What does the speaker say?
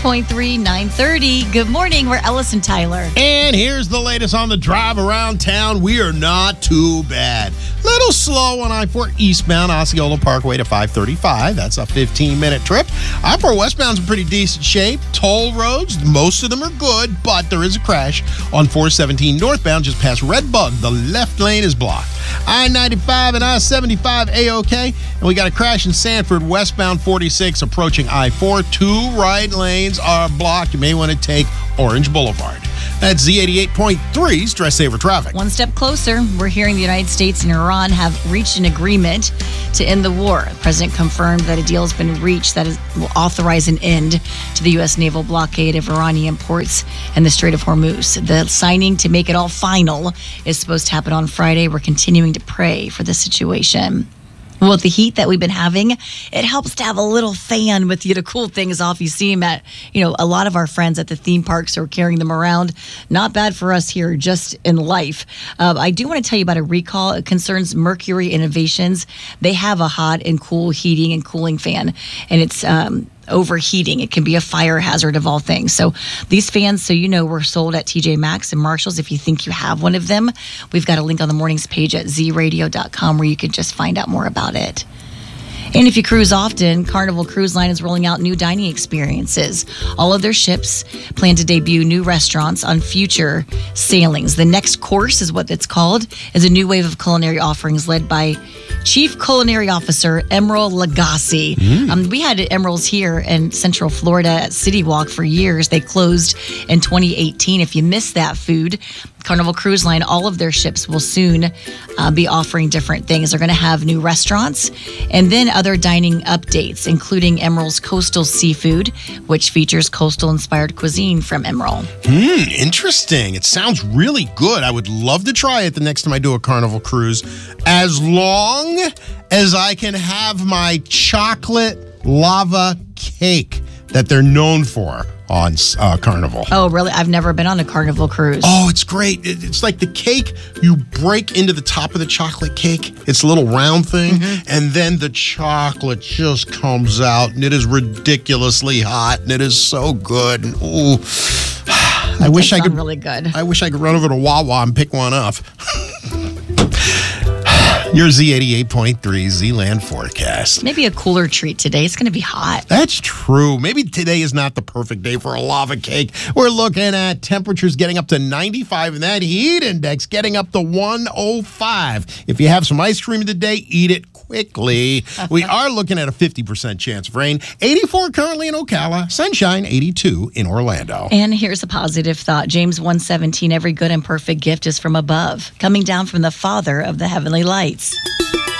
98.3, 930. Good morning. We're Ellis and Tyler. And here's the latest on the drive around town. We are not too bad. Little slow on I-4 eastbound Osceola Parkway to 535. That's a 15-minute trip. I-4 westbound's in pretty decent shape. Toll roads, most of them are good, but there is a crash on 417 northbound just past Red Bug. The left lane is blocked. I-95 and I-75 A-OK. And we got a crash in Sanford westbound 46 approaching I-4. Two right lanes are blocked. You may want to take Orange Boulevard. That's Z88.3 Stress Saver Traffic. One step closer, we're hearing the United States and Iran have reached an agreement to end the war. The president confirmed that a deal has been reached that will authorize an end to the U.S. naval blockade of Iranian ports in the Strait of Hormuz. The signing to make it all final is supposed to happen on Friday. We're continuing to pray for the situation. Well, with the heat that we've been having, it helps to have a little fan with you to cool things off. You see them at, a lot of our friends at the theme parks are carrying them around. Not bad for us here, just in life. I do want to tell you about a recall. It concerns Mercury Innovations. They have a hot and cool heating and cooling fan, and it's overheating. It can be a fire hazard of all things. So these fans, were sold at TJ Maxx and Marshalls. If you think you have one of them, we've got a link on the mornings page at zradio.com where you can just find out more about it. And if you cruise often, Carnival Cruise Line is rolling out new dining experiences. All of their ships plan to debut new restaurants on future sailings. The Next Course is what it's called, is a new wave of culinary offerings led by Chief Culinary Officer Emerald Lagasse. We had Emerald's here in Central Florida at City Walk for years. They closed in 2018. If you missed that food, Carnival Cruise Line, all of their ships will soon be offering different things. They're going to have new restaurants and then other dining updates, including Emerald's Coastal Seafood, which features coastal-inspired cuisine from Emerald. Interesting. It sounds really good. I would love to try it the next time I do a Carnival cruise, as long as I can have my chocolate lava cake that they're known for on Carnival. Oh, really? I've never been on a Carnival cruise. Oh, it's great. It's like the cake, you break into the top of the chocolate cake. It's a little round thing, and then the chocolate just comes out, and it is ridiculously hot, and it is so good. And, ooh, I wish I could. Really good. I wish I could run over to Wawa and pick one up. Your Z88.3 Z-Land forecast. Maybe a cooler treat today. It's going to be hot. That's true. Maybe today is not the perfect day for a lava cake. We're looking at temperatures getting up to 95 and that heat index getting up to 105. If you have some ice cream today, eat it quickly. We are looking at a 50% chance of rain. 84 currently in Ocala. Sunshine, 82 in Orlando. And here's a positive thought. James 1:17, every good and perfect gift is from above, coming down from the Father of the heavenly lights.